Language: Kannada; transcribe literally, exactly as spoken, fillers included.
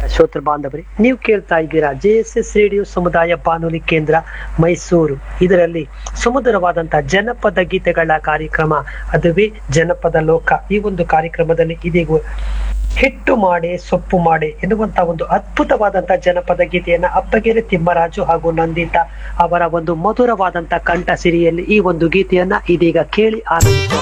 ಶ್ರೋತೃ ಬಾಂಧವರೇ, ನೀವು ಕೇಳ್ತಾ ಇದ್ದೀರಾ ಜೆ ಎಸ್ ಎಸ್ ರೇಡಿಯೋ ಸಮುದಾಯ ಬಾನುಲಿ ಕೇಂದ್ರ ಮೈಸೂರು. ಇದರಲ್ಲಿ ಸುಮಧುರವಾದಂತಹ ಜನಪದ ಗೀತೆಗಳ ಕಾರ್ಯಕ್ರಮ, ಅದುವೇ ಜನಪದ ಲೋಕ. ಈ ಒಂದು ಕಾರ್ಯಕ್ರಮದಲ್ಲಿ ಇದೀಗ ಹಿಟ್ಟು ಮಾಡೆ ಸೊಪ್ಪು ಮಾಡೆ ಎನ್ನುವಂತಹ ಒಂದು ಅದ್ಭುತವಾದಂತಹ ಜನಪದ ಗೀತೆಯನ್ನ ಅಪ್ಪಗೆರೆ ತಿಮ್ಮರಾಜು ಹಾಗೂ ನಂದಿತಾ ಅವರ ಒಂದು ಮಧುರವಾದಂತಹ ಕಂಠ ಸಿರಿಯಲ್ಲಿ ಈ ಒಂದು ಗೀತೆಯನ್ನ ಇದೀಗ ಕೇಳಿ ಆನಂದಿಸೋಣ.